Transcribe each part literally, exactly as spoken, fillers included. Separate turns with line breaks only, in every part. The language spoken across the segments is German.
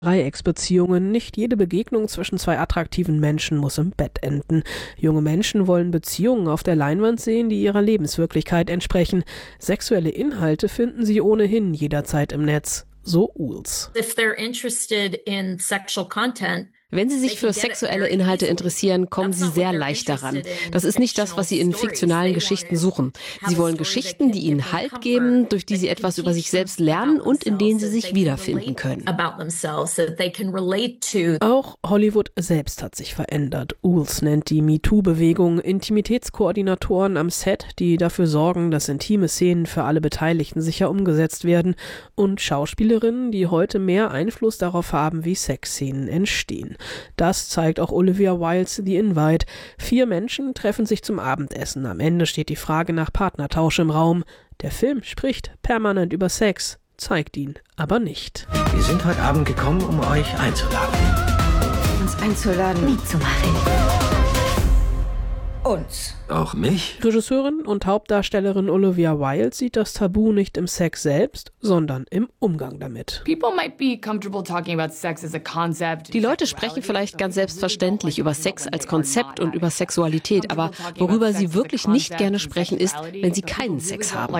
Dreiecksbeziehungen. Nicht jede Begegnung zwischen zwei attraktiven Menschen muss im Bett enden. Junge Menschen wollen Beziehungen auf der Leinwand sehen, die ihrer Lebenswirklichkeit entsprechen. Sexuelle Inhalte finden sie ohnehin jederzeit im Netz. So Uhls.
If they're interested in sexual content,
Wenn Sie sich für sexuelle Inhalte interessieren, kommen Sie sehr leicht daran. Das ist nicht das, was Sie in fiktionalen Geschichten suchen. Sie wollen Geschichten, die Ihnen Halt geben, durch die Sie etwas über sich selbst lernen und in denen Sie sich wiederfinden können.
Auch Hollywood selbst hat sich verändert. Uhls nennt die MeToo-Bewegung Intimitätskoordinatoren am Set, die dafür sorgen, dass intime Szenen für alle Beteiligten sicher umgesetzt werden, und Schauspielerinnen, die heute mehr Einfluss darauf haben, wie Sexszenen entstehen. Das zeigt auch Olivia Wilde's The Invite. Vier Menschen treffen sich zum Abendessen. Am Ende steht die Frage nach Partnertausch im Raum. Der Film spricht permanent über Sex, zeigt ihn aber nicht.
Wir sind heute Abend gekommen, um euch einzuladen.
Uns einzuladen, mitzumachen. Uns.
Auch mich?
Regisseurin und Hauptdarstellerin Olivia Wilde sieht das Tabu nicht im Sex selbst, sondern im Umgang damit.
Die
Leute sprechen vielleicht ganz selbstverständlich über Sex als Konzept und über Sexualität, aber worüber sie wirklich nicht gerne sprechen, ist, wenn sie keinen Sex haben.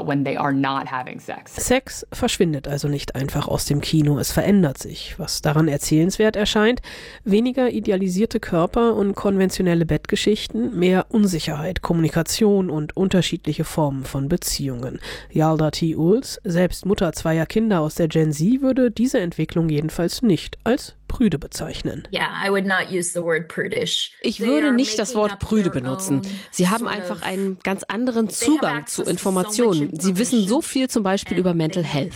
Sex verschwindet also nicht einfach aus dem Kino, es verändert sich. Was daran erzählenswert erscheint: weniger idealisierte Körper und konventionelle Bettgeschichten, mehr Unsicherheit, Kommunikation und unterschiedliche Formen von Beziehungen. Yalda T. Uhls, selbst Mutter zweier Kinder aus der Gen Z, würde diese Entwicklung jedenfalls nicht als prüde bezeichnen.
Ich würde nicht das Wort prüde benutzen. Sie haben einfach einen ganz anderen Zugang zu Informationen. Sie wissen so viel zum Beispiel über Mental Health.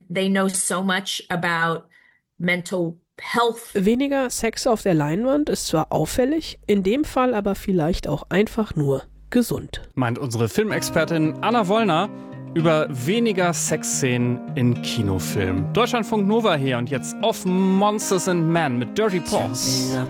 Weniger Sex auf der Leinwand ist zwar auffällig, in dem Fall aber vielleicht auch einfach nur gesund.
Meint unsere Filmexpertin Anna Wollner über weniger Sexszenen in Kinofilmen. Deutschlandfunk Nova hier und jetzt auf Monsters and Men mit Dirty Paws.